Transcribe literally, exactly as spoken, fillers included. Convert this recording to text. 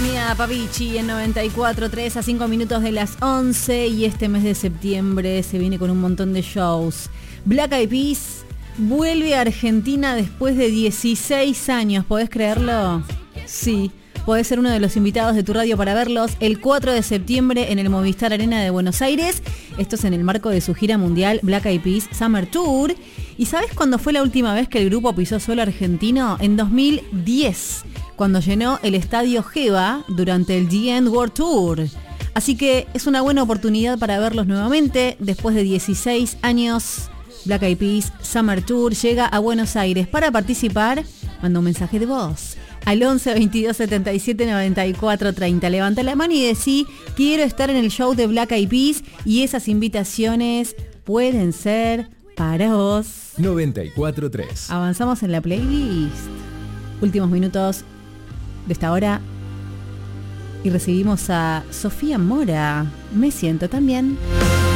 Mía Papichi en noventa y cuatro tres, a cinco minutos de las once, y este mes de septiembre se viene con un montón de shows. Black Eyed Peas vuelve a Argentina después de dieciséis años, ¿podés creerlo? Sí, podés ser uno de los invitados de tu radio para verlos el cuatro de septiembre en el Movistar Arena de Buenos Aires. Esto es en el marco de su gira mundial Black Eyed Peas Summer Tour. ¿Y sabés cuándo fue la última vez que el grupo pisó suelo argentino? En dos mil diez, cuando llenó el estadio Geva durante el The End World Tour. Así que es una buena oportunidad para verlos nuevamente. Después de dieciséis años, Black Eyed Peas Summer Tour llega a Buenos Aires. Para participar, manda un mensaje de voz al once veintidós setenta y siete noventa y cuatro treinta. Levanta la mano y decí: quiero estar en el show de Black Eyed Peas, y esas invitaciones pueden ser para vos. noventa y cuatro tres. Avanzamos en la playlist. Últimos minutos de esta hora y recibimos a Sofía Mora. Me siento también.